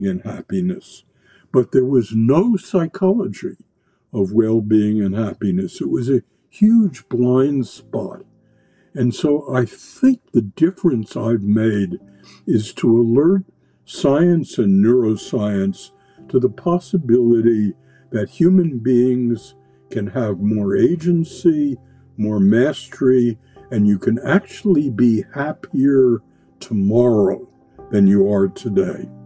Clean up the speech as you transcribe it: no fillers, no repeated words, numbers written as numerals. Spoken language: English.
and happiness. But there was no psychology of well-being and happiness. It was a huge blind spot. And so I think the difference I've made is to alert science and neuroscience to the possibility that human beings can have more agency, more mastery, and you can actually be happier tomorrow than you are today.